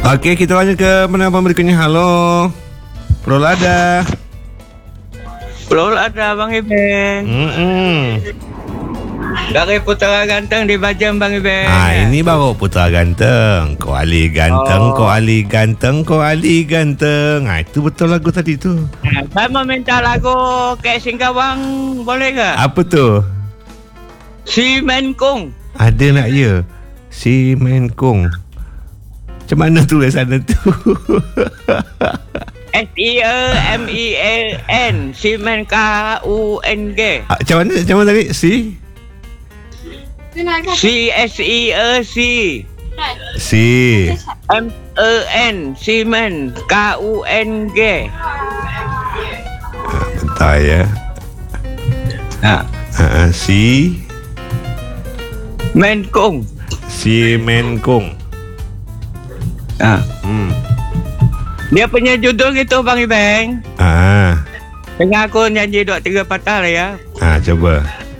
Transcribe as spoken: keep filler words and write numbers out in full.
Okey, kita lanjut ke penelpon berikutnya. Halo, Prolada. Prolada Bang Iben. Hmm. Dari Putera Ganteng di Bajam Bang Iben. Ah, ini baru Putera Ganteng. Kau Ali Ganteng, oh. Kau Ali Ganteng, Kau Ali Ganteng. Ah, itu betul lagu tadi tu. Saya mau minta lagu Kek Singkawang, boleh ke? Apa tu? Si Menkung. Ada nak ya? Si Menkung. Macam mana tulis sana tu? S E E M E A N Simen K U N G. Ah, macam mana? Macam mana tadi? Si? C S E E C. Si. M E N Simen K U N G. Ah, bentar ya. Ha. Ah, si Menkung. Si Menkung. Ha. Hmm. Dia punya judul gitu Bang Ibeng. Ah. Dengar aku nyanyi dua tiga patah lah ya. Ah, coba.